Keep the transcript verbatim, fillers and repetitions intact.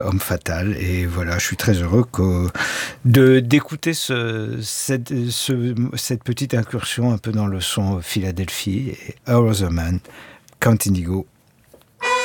Homme Fatal. Et voilà, je suis très heureux que, de, d'écouter ce, cette, ce, cette petite incursion un peu dans le son Philadelphie et Our Other Man, Count Indigo.